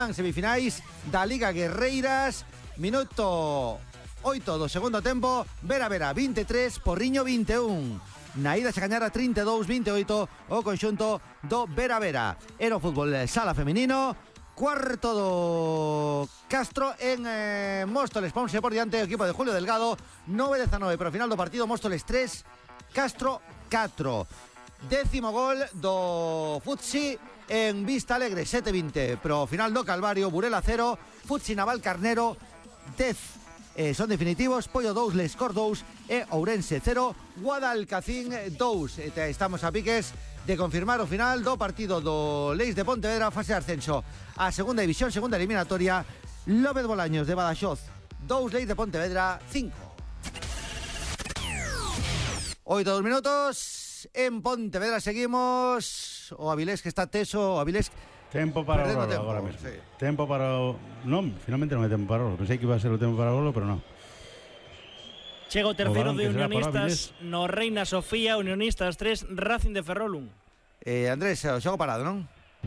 Semifinais da Liga Guerreiras. Minuto 8 do segundo tempo. Vera 23, Porriño 21. Na ida se gañara 32-28 o conxunto do Vera. Era o fútbol sala femenino. Cuarto do Castro en Móstoles. Ponse por diante o equipo de Julio Delgado. 9-19 para o final do partido. Móstoles 3, Castro 4. Décimo gol do Futsi en Vista Alegre, 7-20 pro final do Calvario. Burela 0, Futsi Navalcarnero 10. Son definitivos. Pollo 2, Lescor 2 e Ourense 0, Guadalcacín 2. Estamos a piques de confirmar o final do partido do Leis de Pontevedra, fase de ascenso a segunda división, segunda eliminatoria. López Bolaños de Badaxoz 2, Leis de Pontevedra 5. 8 minutos. En Pontevedra seguimos. O Avilés que está teso. O Avilés tempo para o Rolo agora mesmo. Sí. Tempo para o... Non, finalmente non é tempo para o Rolo. Pensei que iba a ser o tempo para o Rolo, pero non. Chega o terceiro de Unionistas no Reina Sofía. Unionistas 3, Racing de Ferrol 1. Andrés, o xogo parado, non?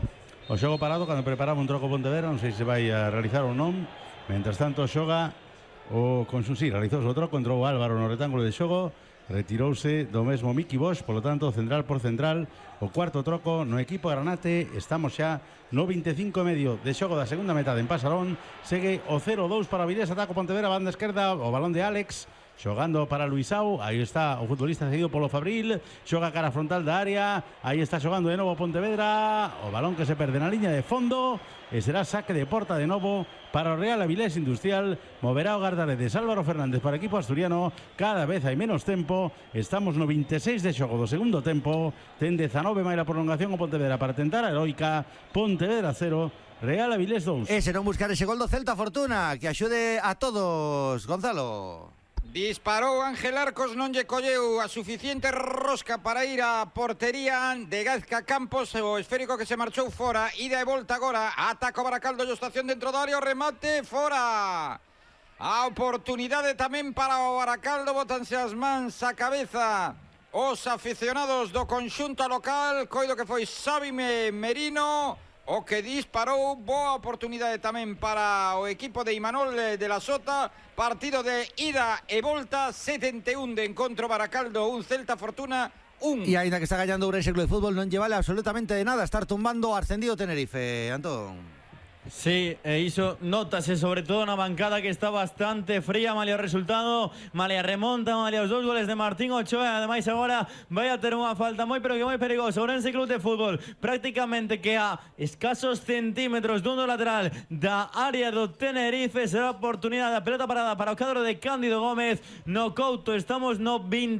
O xogo parado cando preparaba un troco Pontevedra. Non sei se vai a realizar ou non. Mentras tanto xoga o Consusí. Realizou o troco, entrou Álvaro no retángulo de xogo. Retirouse do mesmo Miki Bosch, polo tanto, central por central, o cuarto troco no equipo Granate. Estamos xa no 25 e medio de xogo da segunda metade en Pasarón. Segue o 0-2 para Avilés, ataco Pontevedra, banda esquerda, o balón de Alex, xogando para Luisao. Aí está o futbolista cedido polo Fabril, xoga cara frontal da área, aí está xogando de novo Pontevedra, o balón que se perde na liña de fondo, e será saque de porta de novo para o Real Avilés Industrial. Moverá o guardaredes Álvaro Fernández para o equipo asturiano. Cada vez hai menos tempo. Estamos no 26 de xogo do segundo tempo. Ten 19 máis a prolongación o Pontevedra para tentar a heroica. Pontevedra 0, Real Avilés 2. Ese non buscar ese gol do Celta, Fortuna, que axude a todos. Gonzalo. Disparou Ángel Arcos, non lle colleu a suficiente rosca para ir a portería de Gazca Campos. O esférico que se marchou fora. Ida e volta agora. Ataca o Baracaldo, estación dentro do área. O remate fora. A oportunidade tamén para o Baracaldo. Botanse as mans a cabeza os aficionados do conxunto local. Coido que foi Xavi Merino o que disparou. Boa oportunidade tamén para o equipo de Imanol de la Sota. Partido de ida e volta. 71 de encontro. Baracaldo 1, Celta Fortuna 1. E aínda que está gañando o Ourense Club de Fútbol, non lle vale absolutamente de nada estar tumbando o ascendido Tenerife, Antón. Sí, e iso notase sobre todo na bancada, que está bastante fría. Malia o resultado, malia remonta, malia os 2 goles de Martín Ochoa. Ademais agora vai a ter unha falta moi pero que moi perigosa. Ourense Club de Fútbol prácticamente que a escasos centímetros dundo lateral da área do Tenerife. Será a oportunidade da pelota parada para o cadro de Cándido Gómez no Couto. Estamos no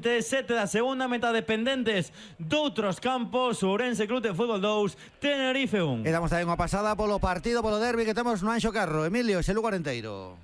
27 da segunda metade, pendentes doutros campos. Ourense Club de Fútbol 2, Tenerife 1. E damos tamén unha pasada polo partido, polo derbi que temos no Anxo Carro. Emilio, ese Lugo Arenteiro.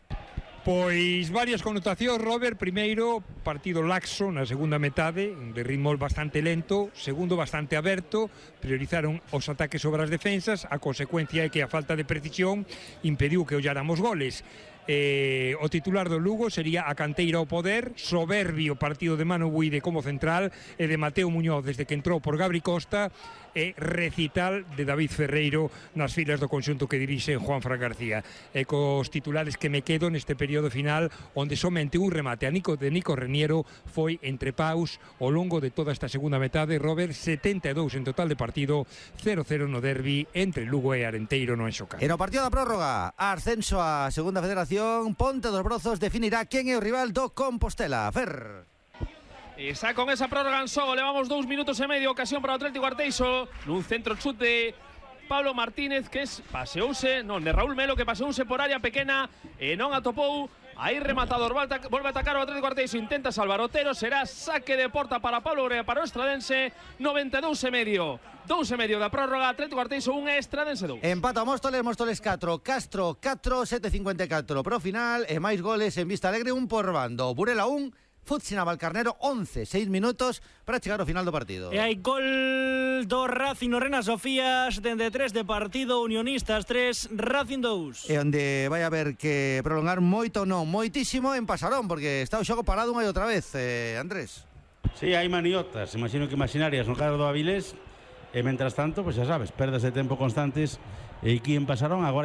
Pois varias connotacións, Robert. Primeiro, partido laxo na segunda metade, de ritmo bastante lento. Segundo, bastante aberto. Priorizaron os ataques sobre as defensas. A consecuencia é que a falta de precisión impediu que olláramos goles. O titular do Lugo sería a canteira ao poder. Soberbio partido de Manu Buide como central e de Mateo Muñoz desde que entrou por Gabri Costa, e recital de David Ferreiro nas filas do conxunto que dirixe Juan Fran García. E cos titulares que me quedo neste período final, onde somente un remate de Nico Reniero foi entre paus ao longo de toda esta segunda metade. Robert, 72 en total de partido, 0-0 no derbi entre Lugo e Arenteiro no Anxo Carro. E no partido da prórroga, ascenso a segunda federación, Ponte dos Brozos definirá quen é o rival do Compostela. Fer. E xa con esa prórroga en xogo, levamos 2 minutos e medio, ocasión para o Atlético Arteixo, nun centro chute Pablo Martínez, que paseouse, non, de Raúl Melo, que paseouse por área pequena e non atopou. Aí rematador, volve a atacar o Atlético Arteixo, intenta salvar Otero, será saque de porta para Pablo Urea, para o Estradense. 92 e medio, 2 e medio da prórroga. Atlético Arteixo 1, Estradense 2. Empata Móstoles 4, Castro 4, 7.54 pro final, e máis goles en Vista Alegre, un por bando. Burela 1, Futsi Navalcarnero 11, 6 minutos para chegar ao final do partido. E hai gol do Racing no Reina Sofía, 73 de partido. Unionistas 3, Racing 2. E onde vai haber que prolongar moito, non, moitísimo en Pasarón, porque está o xogo parado unha e outra vez, Andrés. Sí, hai maniotas, imagino que imaginarias no cadro do Avilés, e mentras tanto, pois xa sabes, perdas de tempo constantes, e aquí en Pasarón agora